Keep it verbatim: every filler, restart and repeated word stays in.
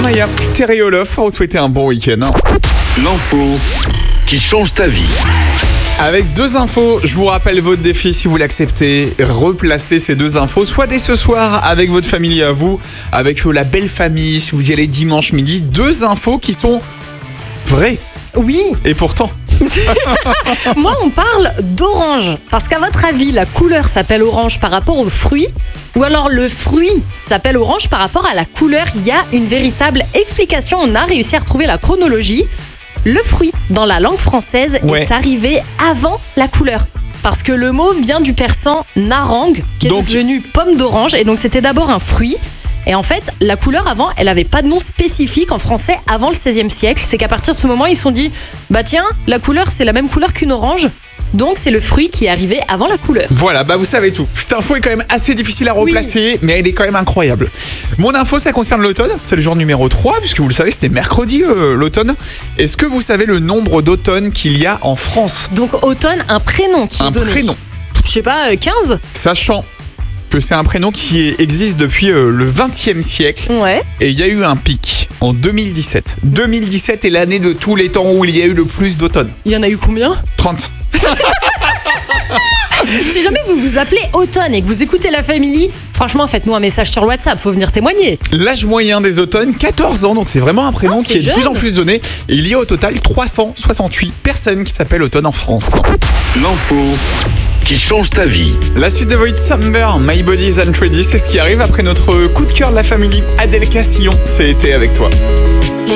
Maya, Stéréo Love, pour vous souhaiter un bon week-end. L'info qui change ta vie. Avec deux infos, je vous rappelle votre défi si vous l'acceptez. Replacez ces deux infos, soit dès ce soir avec votre famille à vous, avec la belle famille, si vous y allez dimanche midi. Deux infos qui sont vraies. Oui. Et pourtant... Moi, on parle d'orange. Parce qu'à votre avis, la couleur s'appelle orange par rapport au fruit, ou alors le fruit s'appelle orange par rapport à la couleur? Il y a une véritable explication. On a réussi à retrouver la chronologie. Le fruit, dans la langue française, ouais. est arrivé avant la couleur. Parce que le mot vient du persan narang, qui est donc... devenu pomme d'orange. Et donc, c'était d'abord un fruit. Et en fait, la couleur avant, elle n'avait pas de nom spécifique en français avant le seizième siècle. C'est qu'à partir de ce moment, ils se sont dit, bah tiens, la couleur, c'est la même couleur qu'une orange. Donc, c'est le fruit qui est arrivé avant la couleur. Voilà, bah vous savez tout. Cette info est quand même assez difficile à replacer, oui. mais elle est quand même incroyable. Mon info, ça concerne l'automne. C'est le jour numéro trois, puisque vous le savez, c'était mercredi, euh, l'automne. Est-ce que vous savez le nombre d'automnes qu'il y a en France? Donc, automne, un prénom qui un est donné. Un prénom. Je sais pas, euh, quinze? Sachant que c'est un prénom qui existe depuis euh, le vingtième siècle. Ouais. Et il y a eu un pic en deux mille dix-sept. deux mille dix-sept est l'année de tous les temps où il y a eu le plus d'automne. Il y en a eu combien? trente. Si jamais vous vous appelez Automne et que vous écoutez La Family, franchement, faites-nous un message sur WhatsApp, faut venir témoigner. L'âge moyen des automnes, quatorze ans, donc c'est vraiment un prénom oh, qui est jeune. De plus en plus donné. Et il y a au total trois cent soixante-huit personnes qui s'appellent Automne en France. L'info qui change ta vie. La suite de Void Summer, My Body's Unready, c'est ce qui arrive après notre coup de cœur de La Family. Adèle Castillon, c'est été avec toi. Les